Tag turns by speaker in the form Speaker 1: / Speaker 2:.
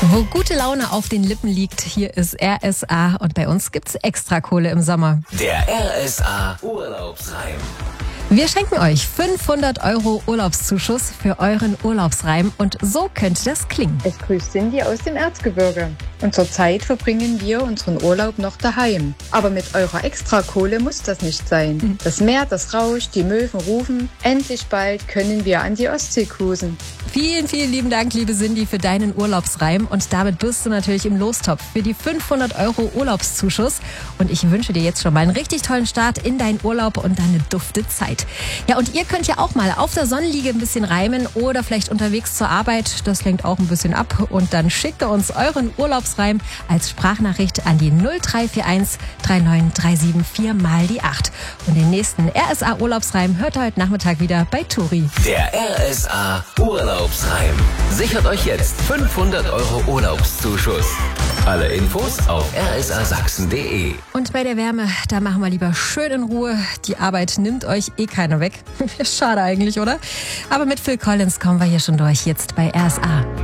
Speaker 1: Wo gute Laune auf den Lippen liegt, hier ist RSA und bei uns gibt's Extrakohle im Sommer.
Speaker 2: Der RSA Urlaubsreim.
Speaker 1: Wir schenken euch 500 € Urlaubszuschuss für euren Urlaubsreim und so könnte das klingen.
Speaker 3: Es grüßt Cindy aus dem Erzgebirge. Und zurzeit verbringen wir unseren Urlaub noch daheim. Aber mit eurer Extrakohle muss das nicht sein. Das Meer, das rauscht, die Möwen rufen. Endlich bald können wir an die Ostsee cruisen.
Speaker 1: Vielen, vielen lieben Dank, liebe Cindy, für deinen Urlaubsreim. Und damit bist du natürlich im Lostopf für die 500 € Urlaubszuschuss. Und ich wünsche dir jetzt schon mal einen richtig tollen Start in deinen Urlaub und eine dufte Zeit. Ja, und ihr könnt ja auch mal auf der Sonnenliege ein bisschen reimen oder vielleicht unterwegs zur Arbeit. Das lenkt auch ein bisschen ab. Und dann schickt ihr uns euren Urlaubsreim als Sprachnachricht an die 0341 39374 mal die 8. Und den nächsten RSA Urlaubsreim hört ihr heute Nachmittag wieder bei Turi.
Speaker 2: Der RSA Urlaubsreim. Sichert euch jetzt 500 € Urlaubszuschuss. Alle Infos auf rsasachsen.de.
Speaker 1: Und bei der Wärme, da machen wir lieber schön in Ruhe. Die Arbeit nimmt euch eh keiner weg. Schade eigentlich, oder? Aber mit Phil Collins kommen wir hier schon durch, jetzt bei RSA.